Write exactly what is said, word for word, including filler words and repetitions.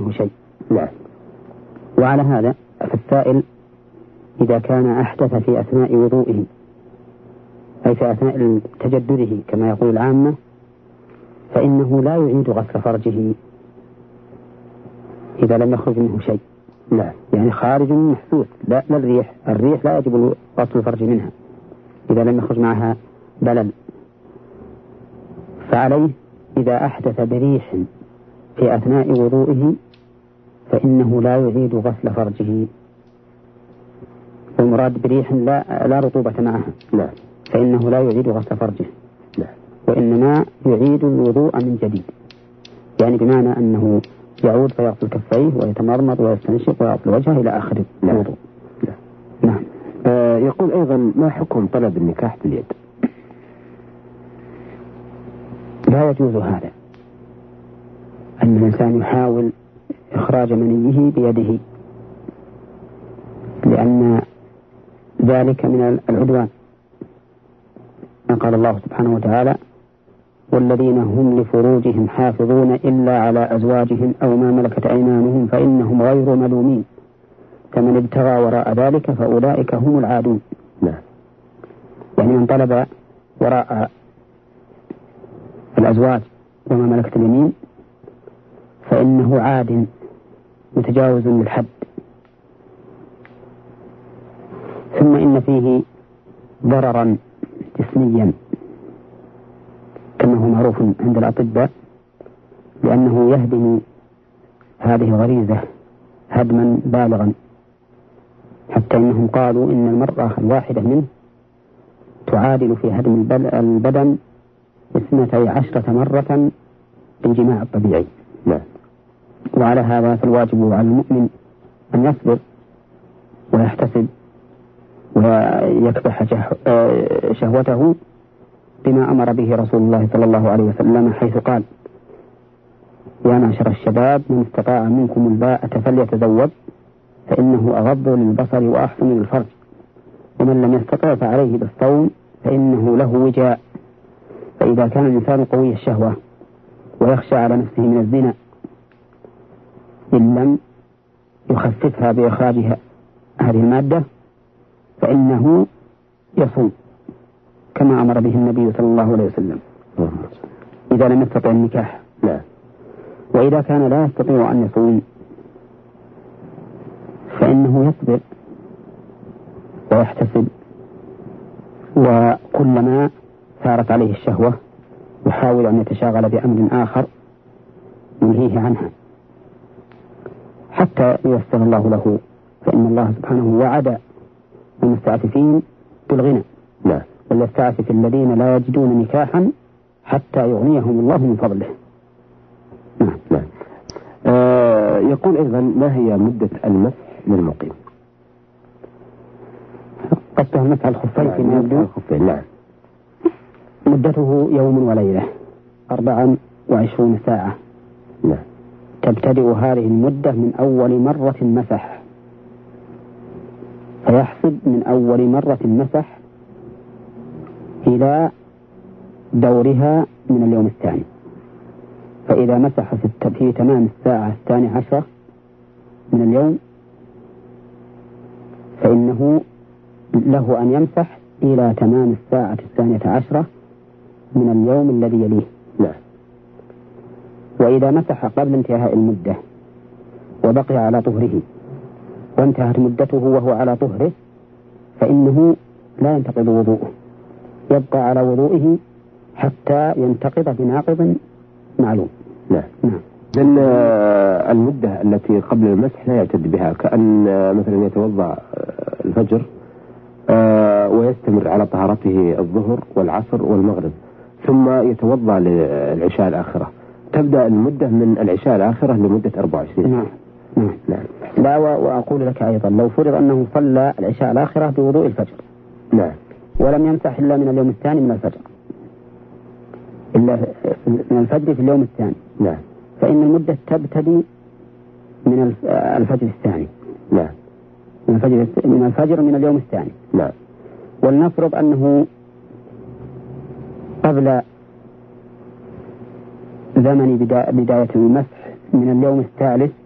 منه شيء. لا. وعلى هذا فالسائل إذا كان أحدث في أثناء وضوئه أي في أثناء تجدده كما يقول العامة فإنه لا يعيد غسل فرجه إذا لم يخرج منه شيء. لا. يعني خارج محسوس، لا, لا الريح الريح لا يجب غسل الفرج منها إذا لم يخرج معها بلل. فعليه إذا أحدث بريح في أثناء وضوئه فإنه لا يعيد غسل فرجه. والمراد بريح لا, لا رطوبة معها. لا. فإنه لا يعيد غسل فرجه. لا. وإنما يعيد الوضوء من جديد، يعني بمعنى أنه يعود فيغسل كفيه ويتمرمط ويستنشق ويغسل وجهه إلى آخر الوضوء. لا. نعم. آه يقول أيضا ما حكم طلب النكاح باليد؟ لا يجوز هذا، أن الإنسان يحاول إخراج منيه بيده، لأن ذلك من العدوان. قال الله سبحانه وتعالى والذين هم لفروجهم حافظون إلا على أزواجهم أو ما ملكت أيمانهم فإنهم غير ملومين فمن ابتغى وراء ذلك فأولئك هم العادون. نعم. يعني من طلب وراء الأزواج وما ملكت اليمين فإنه عاد متجاوز للحد. ثم إن فيه ضررا جسميا كما هو معروف عند الأطباء، لأنه يهدم هذه الغريزة هدما بالغا، حتى إنهم قالوا إن المرأة الواحدة منه تعادل في هدم البدن اثنتي عشرة مرة بالجماع الطبيعي. لا. وعلى هذا فالواجب على المؤمن أن يصبر ويحتسب ويكبح شهوته بما أمر به رسول الله صلى الله عليه وسلم، حيث قال يا معشر الشباب من استطاع منكم الباءة فليتزوج فإنه أغض للبصر وأحسن للفرج ومن لم يستطع فعليه بالصوم فإنه له وجاء. فإذا كان الإنسان قوي الشهوة ويخشى على نفسه من الزنا إن لم يخففها بإخراجها هذه المادة فإنه يصوم كما أمر به النبي صلى الله عليه وسلم إذا لم يستطع النكاح. لا. وإذا كان لا يستطيع أن يصوم فإنه يصبر ويحتسب، وكلما ثارت عليه الشهوة يحاول أن يتشاغل بأمر آخر ينهيه عنها حتى ييسر الله له، فإن الله سبحانه وعد المستعففين بالغنى. لا. وليستعفف الذين لا يجدون نكاحا حتى يغنيهم الله من فضله. نعم. نعم. آه يقول أيضا ما هي مدة المسح للمقيم؟ قصده المسح الخفين فيما يبدو. الخفين. نعم. مدته يوم وليلة أربعا وعشرون ساعة. نعم. تبتدئ هذه المدة من أول مرة مسح، فيحسب من أول مرة مسح إلى دورها من اليوم الثاني. فإذا مسح في تمام الساعة الثانية عشرة من اليوم فإنه له أن يمسح إلى تمام الساعة الثانية عشرة من اليوم الذي يليه. لا. وإذا مسح قبل انتهاء المدة وبقي على طهره وانتهت مدته وهو على طهره فإنه لا ينتقض وضوءه، يبقى على وضوئه حتى ينتقض بناقض معلوم. نعم. نعم. لأن المدة التي قبل المسح لا يعتد بها، كأن مثلا يتوضأ الفجر ويستمر على طهارته الظهر والعصر والمغرب ثم يتوضأ للعشاء الآخرة، تبدأ المدة من العشاء الآخرة لمدة أربعة وعشرين. نعم. نعم. نعم. لا، وأقول لك أيضا لو فرض أنه صلى العشاء الآخرة بوضوء الفجر. نعم. ولم يمسح إلا من اليوم الثاني من الفجر، إلا من الفجر في اليوم الثاني. نعم. فإن المدة تبتدي من الفجر الثاني. نعم. من الفجر من الفجر من اليوم الثاني. نعم. ولنفرض أنه قبل زمن بداية المسح من اليوم الثالث